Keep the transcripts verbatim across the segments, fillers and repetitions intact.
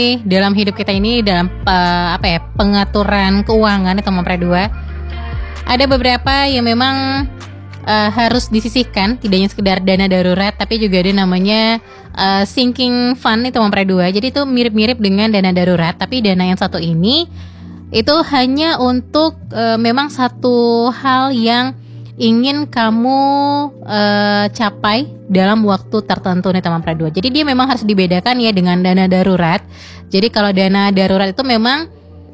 dalam hidup kita ini dalam uh, apa ya pengaturan keuangan atau Mempra dua ada beberapa yang memang uh, harus disisihkan, tidak hanya sekedar dana darurat tapi juga ada namanya uh, sinking fund itu Mempra dua. Jadi itu mirip-mirip dengan dana darurat, tapi dana yang satu ini itu hanya untuk uh, memang satu hal yang ingin kamu uh, capai dalam waktu tertentu nih teman Mempra dua. Jadi dia memang harus dibedakan ya dengan dana darurat. Jadi kalau dana darurat itu memang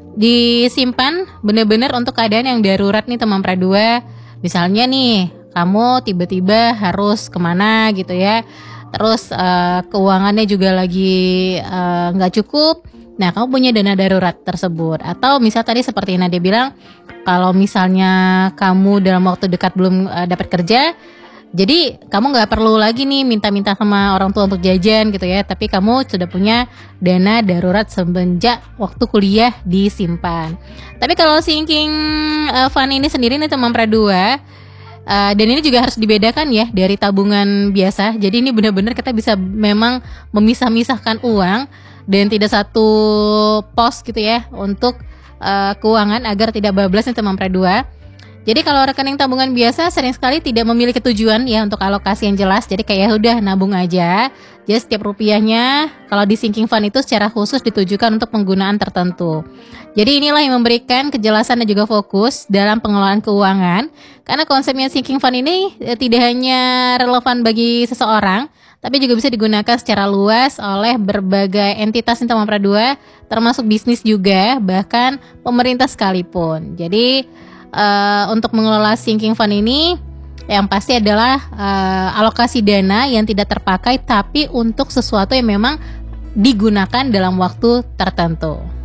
disimpan benar-benar untuk keadaan yang darurat nih teman Mempra dua. Misalnya nih kamu tiba-tiba harus kemana gitu ya. Terus uh, keuangannya juga lagi nggak uh, cukup. Nah kamu punya dana darurat tersebut. Atau misal tadi seperti Nadia bilang, kalau misalnya kamu dalam waktu dekat belum uh, dapat kerja, jadi kamu nggak perlu lagi nih minta-minta sama orang tua untuk jajan gitu ya, tapi kamu sudah punya dana darurat semenjak waktu kuliah disimpan. Tapi kalau sinking uh, fund ini sendiri nih teman Mempra dua, uh, dan ini juga harus dibedakan ya dari tabungan biasa. Jadi ini benar-benar kita bisa memang memisah-misahkan uang dan tidak satu pos gitu ya untuk Uh, keuangan agar tidak bablas nih teman Mempra dua. Jadi kalau rekening tabungan biasa sering sekali tidak memiliki tujuan ya untuk alokasi yang jelas. Jadi kayak udah nabung aja. Jadi setiap rupiahnya kalau di sinking fund itu secara khusus ditujukan untuk penggunaan tertentu. Jadi inilah yang memberikan kejelasan dan juga fokus dalam pengelolaan keuangan. Karena konsepnya sinking fund ini eh, tidak hanya relevan bagi seseorang, tapi juga bisa digunakan secara luas oleh berbagai entitas teman Mempra dua, termasuk bisnis juga, bahkan pemerintah sekalipun. Jadi uh, untuk mengelola sinking fund ini yang pasti adalah uh, alokasi dana yang tidak terpakai tapi untuk sesuatu yang memang digunakan dalam waktu tertentu.